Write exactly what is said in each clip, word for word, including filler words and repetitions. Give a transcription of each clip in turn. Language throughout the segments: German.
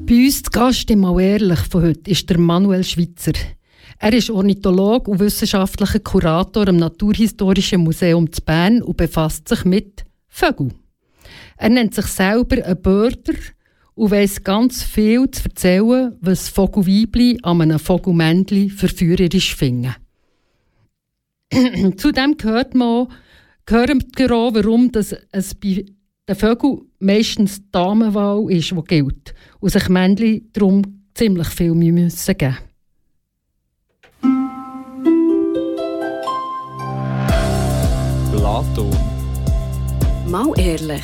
Bei uns zu Gast im «Mal ehrlich» von heute ist der Manuel Schweizer. Er ist Ornithologe und wissenschaftlicher Kurator am Naturhistorischen Museum zu Bern und befasst sich mit Vögeln. Er nennt sich selber ein Börder und weiss ganz viel zu erzählen, was Vogelweibli an einem Vogelmännchen verführerisch finden. Zudem hört man hören wir auch, warum das es bei den Vögeln meistens die Damenwahl ist, die gilt und sich Männchen darum ziemlich viel müssen geben. Platon. Mal ehrlich.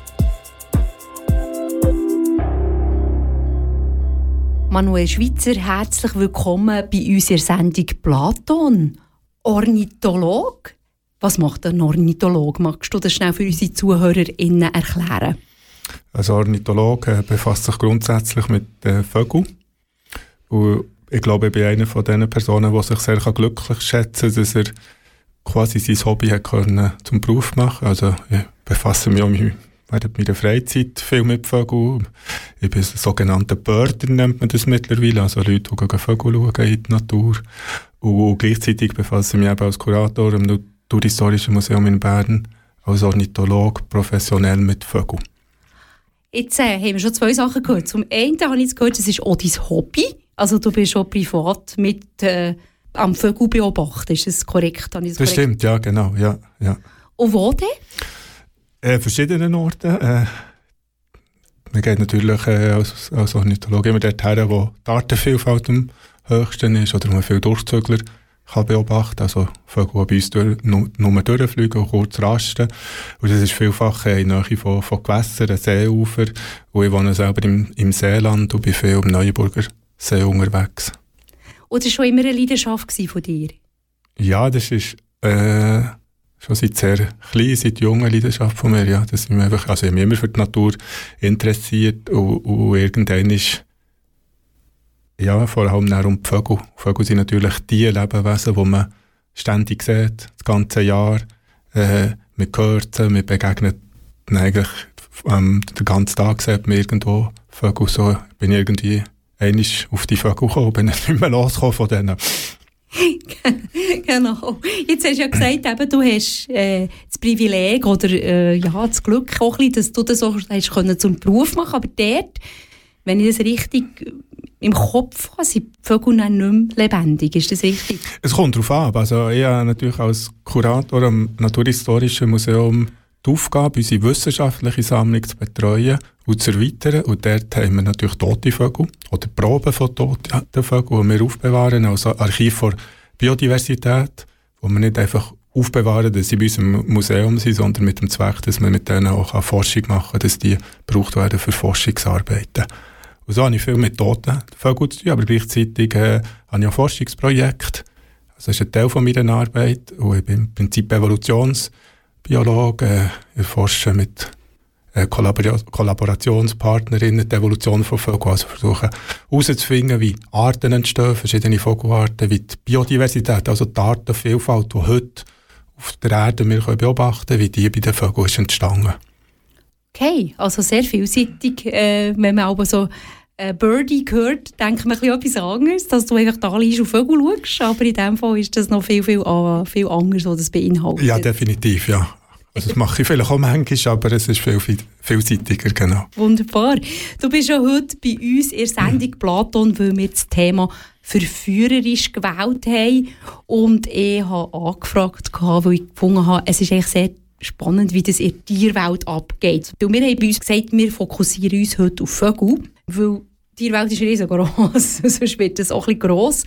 Manuel Schweizer, herzlich willkommen bei unserer Sendung Platon. Ornitholog? Was macht ein Ornitholog? Magst du das schnell für unsere ZuhörerInnen erklären? Ein Ornitholog äh, befasst sich grundsätzlich mit äh, Vögeln. Und ich glaube, ich bin eine von den Personen, die sich sehr glücklich schätzen, dass er quasi sein Hobby hat können, zum Beruf machen. Also ich befasse mich auch mit, während meiner Freizeit viel mit Vögeln. Ich bin ein sogenannter Börder, nennt man das mittlerweile. Also Leute, die gehen Vögel schauen in die Natur. Und gleichzeitig befasse ich mich eben als Kurator am Naturhistorischen Museum in Bern, als Ornitholog professionell mit Vögeln. Jetzt äh, haben wir schon zwei Sachen gehört. Zum einen habe ich jetzt gehört, das ist auch dein Hobby. Also du bist schon privat mit äh, am Vögel beobachten. Ist das korrekt? Das, das korrekt? Stimmt, ja, genau. Ja, ja. Und wo denn? Äh, verschiedenen Orten. Äh, man geht natürlich äh, als, als Ornithologe immer dorthin, wo die Artenvielfalt am höchsten ist oder wo man viele Durchzügler kann beobachten. Also Vögel, die bei uns durch, nur, nur durchfliegen und kurz rasten. Und das ist vielfach in der Nähe von, von Gewässern, Seeufer. Und ich wohne selber im, im Seeland und bin viel am Neuenburger See unterwegs. Und das war schon immer eine Leidenschaft von dir? Ja, das ist äh, schon seit sehr klein, seit junger Leidenschaft von mir. Ja, das ist mir einfach, also ich habe mich immer für die Natur interessiert und, und irgendwann ist ja, vor allem auch um die Vögel. Vögel sind natürlich die Lebewesen, die man ständig sieht, das ganze Jahr. Äh, man hört sie, man begegnet eigentlich ähm, den ganzen Tag sieht man irgendwo Vögel. So bin ich irgendwie einmal auf die Vögel gekommen, bin ich nicht mehr losgekommen von denen. Genau. Jetzt hast du ja gesagt, eben, du hast äh, das Privileg oder äh, ja, das Glück, auch ein bisschen, dass du das auch hast können zum Beruf machen. Aber dort, wenn ich das richtig im Kopf habe, sind die Vögel dann nicht mehr lebendig. Ist das richtig? Es kommt darauf an. Also ich habe natürlich als Kurator am Naturhistorischen Museum die Aufgabe, unsere wissenschaftliche Sammlung zu betreuen und zu erweitern. Und dort haben wir natürlich tote Vögel oder Proben von toten Vögeln, die wir aufbewahren, also Archiv für Biodiversität, wo wir nicht einfach aufbewahren, dass sie bei unserem Museum sind, sondern mit dem Zweck, dass wir mit denen auch Forschung machen kann, dass die gebraucht werden für Forschungsarbeiten. Und so habe ich viel mit toten Vögeln zu tun, aber gleichzeitig äh, habe ich auch Forschungsprojekte. Also das ist ein Teil von meiner Arbeit und ich bin im Prinzip Evolutionsbiologe. Äh, ich forsche mit äh, Kollabor- Kollaborationspartnerinnen die Evolution von Vögeln, also versuche herauszufinden, wie Arten entstehen, verschiedene Vogelarten, wie die Biodiversität, also die Artenvielfalt, die heute auf der Erde wir können beobachten können, wie die bei den Vögeln ist entstanden. Okay, also sehr vielseitig. Äh, wenn man aber so äh, Birdie hört, denkt man etwas anderes, dass du einfach da liegst und Vögel schaust. Aber in diesem Fall ist das noch viel, viel, uh, viel anders, was das beinhaltet. Ja, definitiv, ja. Also das mache ich vielleicht auch manchmal, aber es ist viel, viel vielseitiger, genau. Wunderbar. Du bist ja heute bei uns in der Sendung Platon, weil wir das Thema verführerisch gewählt haben. Und ich habe angefragt, weil ich gefunden habe, es ist eigentlich sehr spannend, wie das in der Tierwelt abgeht. Und wir haben bei uns gesagt, wir fokussieren uns heute auf Vögel, weil die Tierwelt ist riesengroß, sonst wird das auch ein bisschen gross.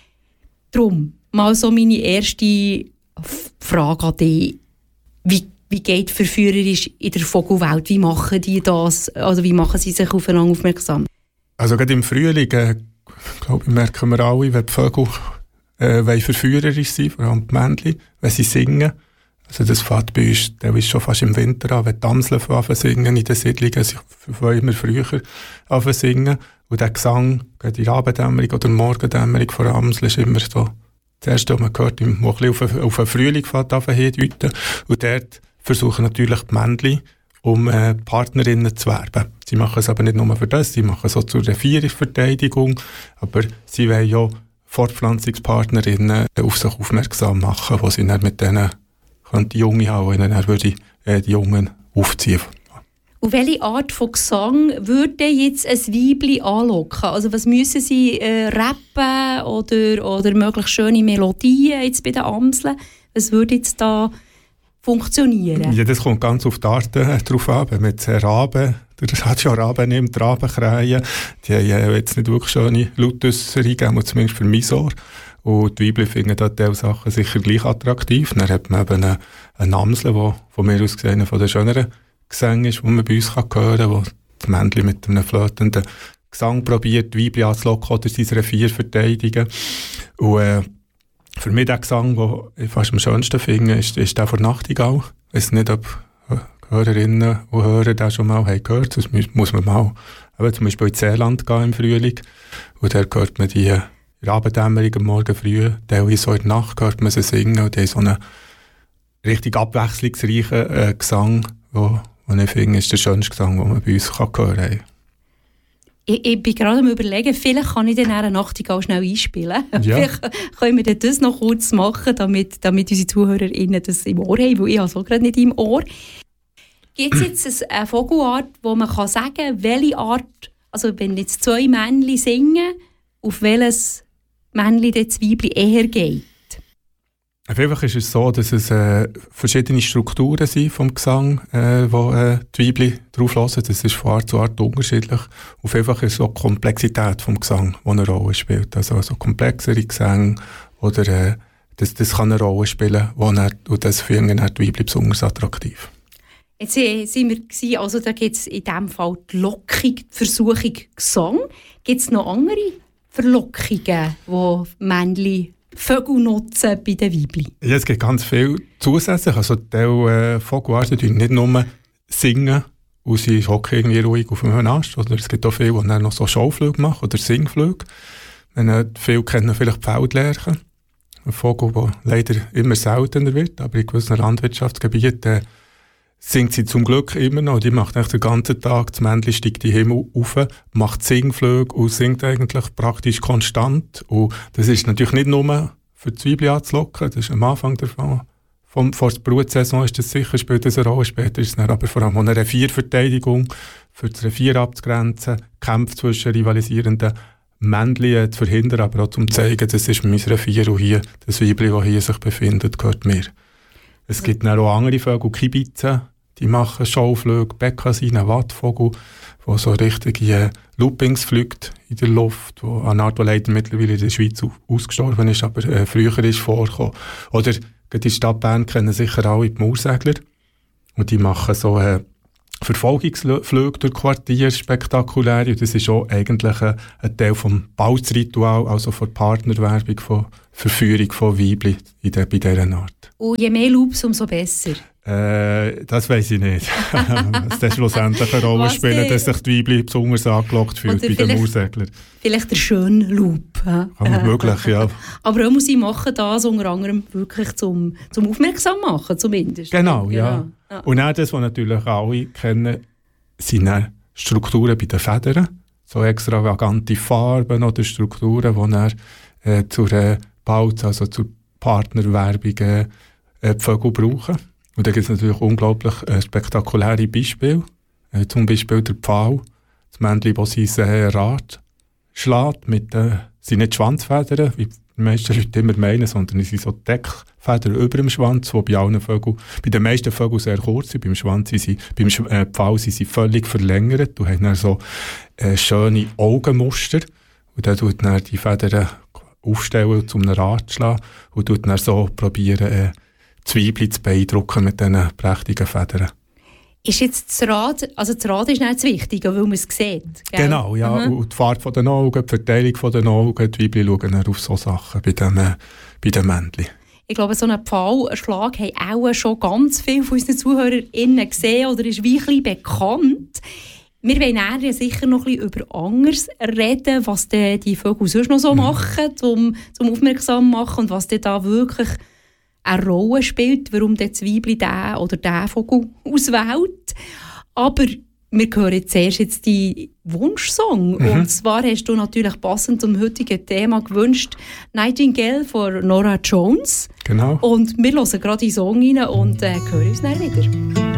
Darum mal so meine erste Frage an dich. Wie, wie geht verführerisch in der Vogelwelt? Wie machen die das? Also wie machen sie sich aufeinander aufmerksam? Also gerade im Frühling, äh, glaube ich, merken wir alle, wenn die Vögel äh, verführerisch sind, vor allem die Männchen, wenn sie singen. Also das fängt bei uns, der ist schon fast im Winter an, wenn die Amseln anfangen singen in den Siedlungen, sie fangen immer früher anfangen singen. Und der Gesang, gerade in der Abenddämmerung oder Morgendämmerung von der Amsel, ist immer so das Erste, was man hört, wo ein bisschen auf den Frühling anfangen hindeuten. Und dort versuchen natürlich die Männchen um äh, Partnerinnen zu werben. Sie machen es aber nicht nur für das, sie machen es auch zur Revierverteidigung, aber sie wollen ja Fortpflanzungspartnerinnen auf sich aufmerksam machen, wo sie dann mit denen die Junge haben, und dann würde äh, die Jungen aufziehen. Und welche Art von Gesang würde jetzt ein Weibli anlocken? Also was müssen sie äh, rappen oder, oder möglichst schöne Melodien jetzt bei den Amseln? Was würde jetzt da funktionieren? Ja, das kommt ganz auf die Art äh, drauf an. Wenn man jetzt Raben, der hat schon Raben nimmt, Rabenkrähen, die haben äh, jetzt nicht wirklich schöne Lautäusserungen, zumindest für mein Ohr. Und die Weibli finden da diese Sachen sicher gleich attraktiv. Dann hat man eben eine, eine Amsel, die von mir aus gesehen von den schöneren Gesänge ist, die man bei uns hören kann, wo das Männchen mit einem flötenden Gesang probiert, die Weibli anzulocken oder sein Revier verteidigen. Und äh, für mich der Gesang, den ich fast am schönsten finde, ist, ist der von Nachtigall. Ich weiss nicht, ob Hörerinnen und Hörer den schon mal haben gehört. Das muss man mal eben, zum Beispiel in Seeland gehen im Frühling. Und da hört man die in der Abenddämmerung am Morgen früh, teilweise so in der Nacht hört man sie singen. Und die haben so einen richtig abwechslungsreichen äh, Gesang, wo, wo ich finde, ist der schönste Gesang, den man bei uns kann hören kann. Ich, ich bin gerade am Überlegen, vielleicht kann ich dann eine Nachtigall schnell einspielen. Ja. Vielleicht können wir das noch kurz machen, damit, damit unsere ZuhörerInnen das im Ohr haben, weil ich habe es auch gerade nicht im Ohr. Gibt es jetzt eine Vogelart, wo man kann sagen kann, welche Art, also wenn jetzt zwei Männchen singen, auf welches Männchen das Weibli eher geht? Einfach ist es so, dass es äh, verschiedene Strukturen sind vom Gesang, äh, wo äh, die Weibli drauf hören. Das ist von Art zu Art unterschiedlich. Auf einfach ist so die Komplexität vom Gesang, die eine Rolle spielt. Also so komplexere Gesänge oder äh, das, das kann eine Rolle spielen, wo nicht, und das finden die Weibli besonders attraktiv. Jetzt sind wir gewesen, also da gibt es in diesem Fall die Lockung, die Versuchung Gesang. Gibt es noch andere Verlockungen, die Männchen Vögel nutzen bei den Weibli? Ja, es gibt ganz viel zusätzlich. Also die äh, Vogelarten tun nicht nur singen und sie hocken irgendwie ruhig auf einem Ast. Oder es gibt auch viele, die dann noch so Schauflüge machen oder Singflüge. Äh, viele kennen vielleicht die Feldlerche. Ein Vogel, der leider immer seltener wird, aber in gewissen Landwirtschaftsgebieten äh, singt sie zum Glück immer noch. Die macht eigentlich den ganzen Tag, das Männchen steigt die Himmel rauf, macht Singflüge und singt eigentlich praktisch konstant. Und das ist natürlich nicht nur für die Weibli anzulocken, das ist am Anfang davon. Vom, vor der Brutsaison ist das sicher, spielt das eine Rolle. Später ist es dann aber vor allem eine Revierverteidigung, für das Revier abzugrenzen, Kämpfe zwischen rivalisierenden Männchen zu verhindern, aber auch zum zu zeigen, das ist mein Revier und hier, das Weibli, das hier sich befindet, gehört mir. Es gibt dann auch andere Vögel, Kibitzen, die machen Schauflüge, Beckasinen, Wattvogel, die so richtige Loopings fliegt in der Luft, wo eine Art, die leider mittlerweile in der Schweiz ausgestorben ist, aber äh, früher ist vorgekommen. Oder in der Stadt Bern kennen sicher alle die Mauersegler. Und die machen so äh, Verfolgungsflüge durch Quartier, spektakulär. Und das ist auch eigentlich ein, ein Teil des Balzritual, also von Partnerwerbung, von Verführung von Weibli in der, bei dieser Art. Und je mehr Loops, umso besser. Äh, das weiss ich nicht. Dass das schlussendlich eine Rolle spielt, dass sich die Weibli besonders angelockt fühlt bei den Mauerseglern. Vielleicht der schöne Loop. Kann man möglich, ja. Aber auch muss ich machen das unter anderem wirklich zum, zum Aufmerksam machen, zumindest. Genau, ja. ja. Und auch das, was natürlich alle kennen, sind dann Strukturen bei den Federn. So extravagante Farben oder Strukturen, die dann äh, zur äh, Balz, also zur Partnerwerbung äh, die Vögel brauchen. Und da gibt es natürlich unglaublich äh, spektakuläre Beispiele. Äh, zum Beispiel der Pfau, das Männchen, das sein äh, Rad schlägt, mit, äh, sind nicht Schwanzfedern, wie die meisten Leute immer meinen, sondern es sind so Deckfedern über dem Schwanz, die bei allen Vögeln, bei den meisten Vögeln sehr kurz sind. Beim Schwanz sind sie, beim äh, Pfau sind sie völlig verlängert und haben dann so äh, schöne Augenmuster. Und dann tut dann die Federn aufstellen, um einen Rad zu schlagen und tut dann so probieren, äh, die Weibli zu beeindrucken mit diesen prächtigen Federn. Ist jetzt das Rad, also das Rad ist nicht das Wichtige, weil man es sieht, gell? Genau, ja. Mhm. Und die Farbe der Augen, die Verteilung der Augen, die Weibli schauen dann auf solche Sachen bei den, äh, bei den Männchen. Ich glaube, so einen Pfahl, einen Schlag haben auch schon ganz viele von unseren ZuhörerInnen gesehen oder ist wie ein bisschen bekannt. Wir wollen nachher sicher noch ein bisschen über anderes reden, was die, die Vögel sonst noch so machen, um zum aufmerksam machen und was da wirklich eine Rolle spielt, warum das Weibli den oder den Vogel auswählt. Aber wir hören jetzt zuerst jetzt die Wunschsong. Mhm. Und zwar hast du natürlich passend zum heutigen Thema gewünscht «Nightingale» von Norah Jones. Genau. Und wir hören gerade die Song rein und äh, hören uns dann wieder.